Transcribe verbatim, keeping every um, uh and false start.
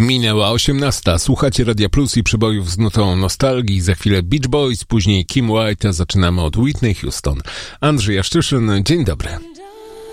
Minęła osiemnasta. Słuchacie Radia Plus i przebojów z nutą nostalgii. Za chwilę Beach Boys, później Kim White, a zaczynamy od Whitney Houston. Andrzej Jaszczyszyn, dzień dobry.